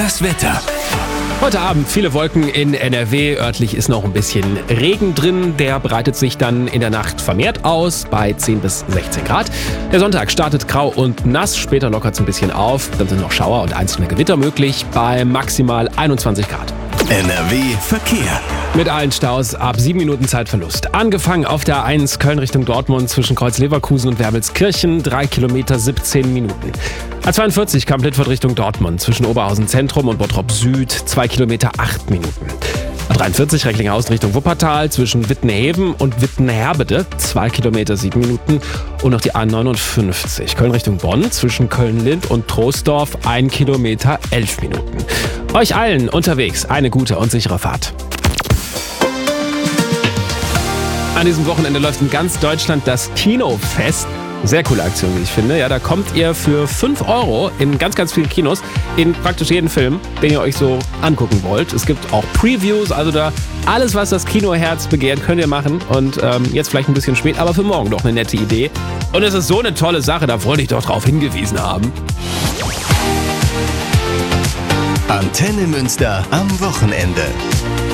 Das Wetter. Heute Abend viele Wolken in NRW. Örtlich ist noch ein bisschen Regen drin. Der breitet sich dann in der Nacht vermehrt aus bei 10 bis 16 Grad. Der Sonntag startet grau und nass. Später lockert es ein bisschen auf. Dann sind noch Schauer und einzelne Gewitter möglich bei maximal 21 Grad. NRW Verkehr. Mit allen Staus ab 7 Minuten Zeitverlust. Angefangen auf der A1 Köln Richtung Dortmund zwischen Kreuz-Leverkusen und Wermelskirchen, 3 Kilometer 17 Minuten. A42 Kamp-Littfurt Richtung Dortmund zwischen Oberhausen Zentrum und Bottrop Süd, 2 Kilometer 8 Minuten. A43 Recklinghausen Richtung Wuppertal zwischen Wittenheben und Wittenherbede, 2 Kilometer 7 Minuten. Und noch die A59 Köln Richtung Bonn zwischen Köln-Lind und Troisdorf, 1 Kilometer 11 Minuten. Euch allen unterwegs eine gute und sichere Fahrt. An diesem Wochenende läuft in ganz Deutschland das Kinofest. Sehr coole Aktion, wie ich finde. Ja, da kommt ihr für 5 € in ganz, ganz vielen Kinos in praktisch jeden Film, den ihr euch so angucken wollt. Es gibt auch Previews, also da alles, was das Kinoherz begehrt, könnt ihr machen. Und jetzt vielleicht ein bisschen spät, aber für morgen doch eine nette Idee. Und es ist so eine tolle Sache, da wollte ich doch drauf hingewiesen haben. Antenne Münster am Wochenende.